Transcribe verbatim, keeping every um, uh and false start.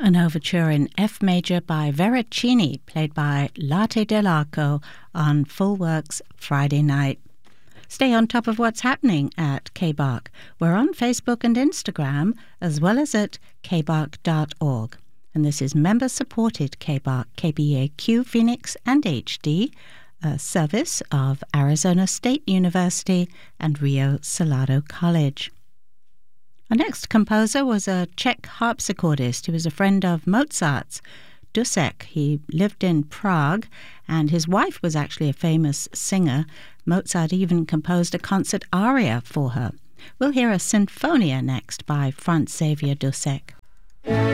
An overture in F major by Veracini, played by Latte dell'Arco on Full Works Friday night. Stay on top of what's happening at K B A R C. We're on Facebook and Instagram, as well as at k b a r c dot org. And this is member-supported K B A R C, K B A Q Phoenix and H D, a service of Arizona State University and Rio Salado College. Our next composer was a Czech harpsichordist. He was a friend of Mozart's, Dussek. He lived in Prague, and his wife was actually a famous singer. Mozart even composed a concert aria for her. We'll hear a sinfonia next by Franz Xavier Dussek.